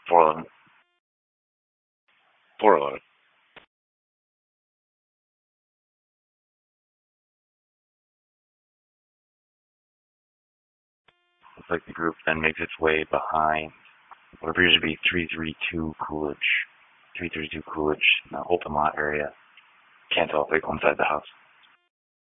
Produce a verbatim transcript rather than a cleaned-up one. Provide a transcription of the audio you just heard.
four eleven. four eleven. Looks like the group then makes its way behind what appears to be three three two Coolidge. three three two Coolidge in the open lot area. Can't tell if they go inside the house.